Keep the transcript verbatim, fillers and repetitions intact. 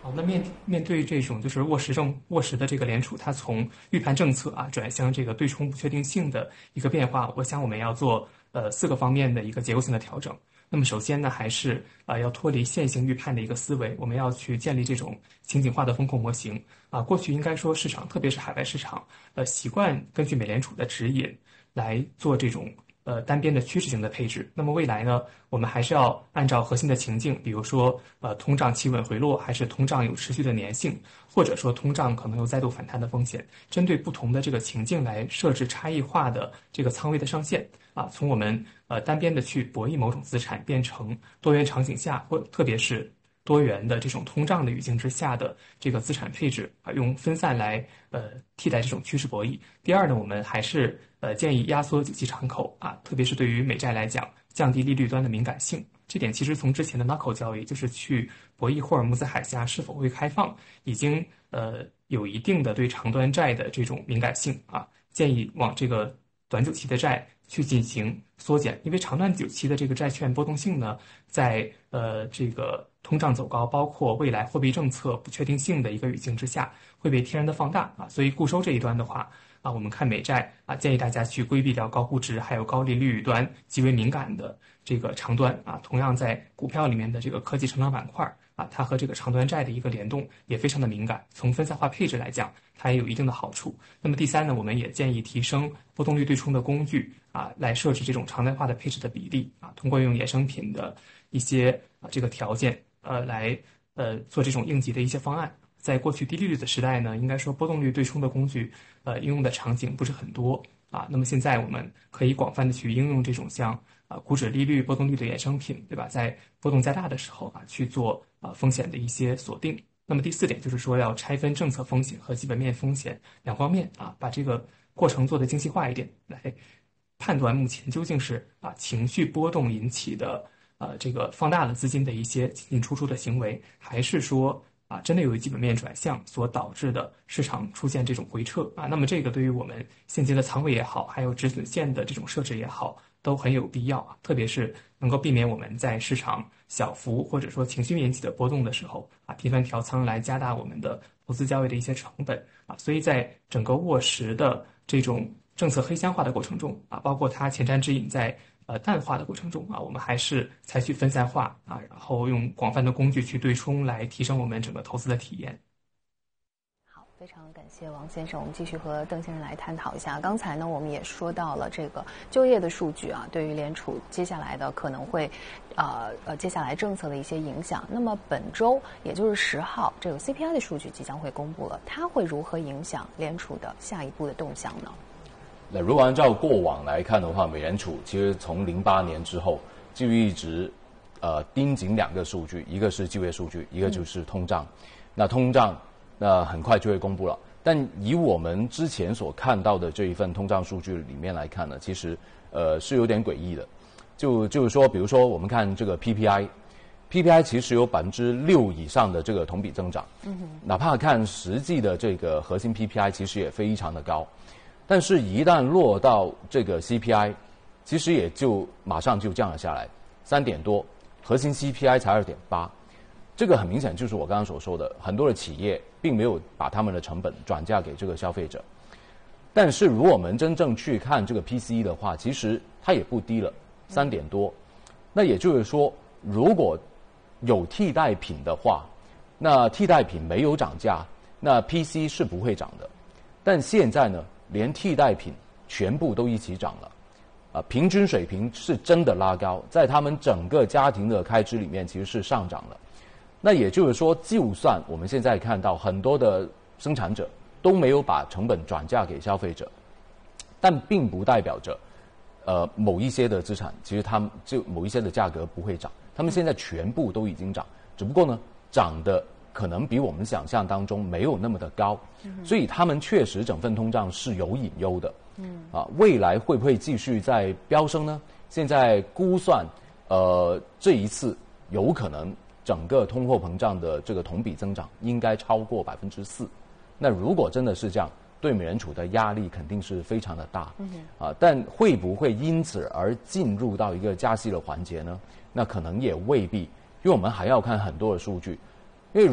好，那面面对这种就是卧实政卧实的这个联储，它从预判政策啊转向这个对冲不确定性的一个变化，我想我们要做呃四个方面的一个结构性的调整。那么首先呢，还是啊、呃、要脱离线性预判的一个思维，我们要去建立这种情景化的风控模型啊。过去应该说市场，特别是海外市场，呃习惯根据美联储的指引来做这种。呃，单边的趋势型的配置。那么未来呢，我们还是要按照核心的情境，比如说，呃，通胀企稳回落，还是通胀有持续的粘性，或者说通胀可能有再度反弹的风险，针对不同的这个情境来设置差异化的这个仓位的上限啊，从我们呃单边的去博弈某种资产，变成多元场景下，或特别是多元的这种通胀的语境之下的这个资产配置啊，用分散来呃替代这种趋势博弈。第二呢，我们还是呃建议压缩景气敞口啊，特别是对于美债来讲，降低利率端的敏感性。这点其实从之前的 knuckle 交易，就是去博弈霍尔木兹海峡是否会开放，已经呃有一定的对长端债的这种敏感性啊，建议往这个短久期的债去进行缩减，因为长短久期的这个债券波动性呢，在呃这个通胀走高，包括未来货币政策不确定性的一个语境之下，会被天然的放大啊。所以固收这一端的话啊，我们看美债啊，建议大家去规避掉高估值还有高利率端极为敏感的这个长端啊。同样在股票里面的这个科技成长板块啊，它和这个长端债的一个联动也非常的敏感。从分散化配置来讲，它也有一定的好处。那么第三呢，我们也建议提升波动率对冲的工具啊，来设置这种长端化的配置的比例啊，通过用衍生品的一些啊这个条件呃来呃做这种应急的一些方案。在过去低利率的时代呢，应该说波动率对冲的工具呃应用的场景不是很多啊。那么现在我们可以广泛的去应用这种像啊股指利率、波动率的衍生品，对吧？在波动加大的时候啊，去做啊风险的一些锁定。那么第四点就是说，要拆分政策风险和基本面风险两方面啊，把这个过程做得精细化一点，来判断目前究竟是啊情绪波动引起的呃这个放大了资金的一些进进出出的行为，还是说啊真的由于基本面转向所导致的市场出现这种回撤啊？那么这个对于我们现金的仓位也好，还有止损线的这种设置也好，都很有必要啊，特别是能够避免我们在市场小幅或者说情绪引起的波动的时候啊，频繁调仓来加大我们的投资交易的一些成本啊。所以在整个卧实的这种政策黑箱化的过程中啊，包括它前瞻指引在呃淡化的过程中啊，我们还是采取分散化啊，然后用广泛的工具去对冲，来提升我们整个投资的体验。 非常感谢王先生，我们继续和邓先生来探讨一下。刚才呢，我们也说到了这个就业的数据啊，对于联储接下来的可能会，呃呃，接下来政策的一些影响。那么本周，也就是十号，这个 C P I 的数据即将会公布了，它会如何影响联储的下一步的动向呢？ 那如果按照过往来看的话，美联储其实从零八年之后就一直呃盯紧两个数据，一个是就业数据，一个就是通胀。嗯、那通胀。那很快就会公布了，但以我们之前所看到的这一份通胀数据里面来看呢，其实呃是有点诡异的。就就是说，比如说我们看这个 P P I，P P I 其实有百分之六以上的这个同比增长，嗯哼，哪怕看实际的这个核心 P P I， 其实也非常的高，但是一旦落到这个 C P I， 其实也就马上就降了下来，三点多，核心 C P I 才二点八。这个很明显就是我刚刚所说的，很多的企业并没有把他们的成本转嫁给这个消费者。但是如果我们真正去看这个 P C E 的话，其实它也不低了，三点多。那也就是说，如果有替代品的话，那替代品没有涨价，那 P C 是不会涨的。但现在呢，连替代品全部都一起涨了。啊，平均水平是真的拉高，在他们整个家庭的开支里面其实是上涨了。那也就是说，就算我们现在看到很多的生产者都没有把成本转嫁给消费者，但并不代表着，呃，某一些的资产其实他们就某一些的价格不会涨，他们现在全部都已经涨，只不过呢，涨的可能比我们想象当中没有那么的高，所以他们确实整份通胀是有隐忧的。嗯，啊，未来会不会继续再飙升呢？现在估算，呃，这一次有可能。整个通货膨胀的这个同比增长应该超过百分之四，那如果真的是这样，对美联储的压力肯定是非常的大，嗯、啊，但会不会因此而进入到一个加息的环节呢？那可能也未必，因为我们还要看很多的数据，